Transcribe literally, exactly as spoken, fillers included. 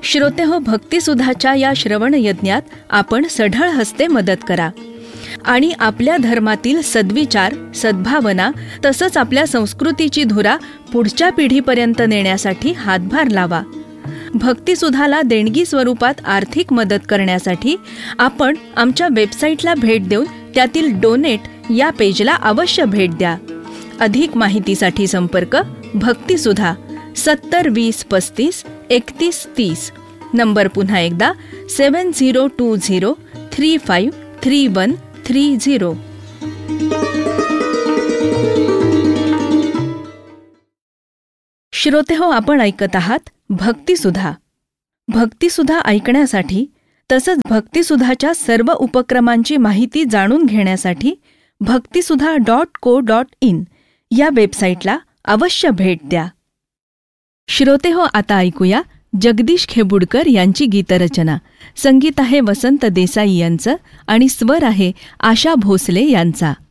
श्रोतेहो, भक्तिसुधाच्या या श्रवण यज्ञात आपण सढळ हस्ते मदत करा आणि आपल्या धर्मातील सद्विचार, सद्भावना तसंच आपल्या संस्कृतीची धुरा पुढच्या पिढीपर्यंत नेण्यासाठी हातभार लावा. भक्तिसुधाला देणगी स्वरूपात आर्थिक मदत करण्यासाठी आपण आमच्या वेबसाईटला भेट देऊन त्यातील डोनेट या पेजला अवश्य भेट द्या. अधिक माहितीसाठी संपर्क भक्तिसुधा सत्तर वीस पस्तीस एकतीस तीस. नंबर पुन्हा एकदा सेवन zero to zero three five three one three zero. श्रोतेहो, आपण ऐकत आहात भक्तिसुधा. भक्तिसुधा ऐकण्यासाठी तसंच भक्तिसुधाच्या सर्व उपक्रमांची माहिती जाणून घेण्यासाठी भक्तिसुधा डॉट को डॉट इन या वेबसाईटला अवश्य भेट द्या. श्रोतेहो, आता ऐकूया जगदीश खेबुडकर यांची गीतरचना. संगीत आहे वसंत देसाई यांचं आणि स्वर आहे आशा भोसले यांचा.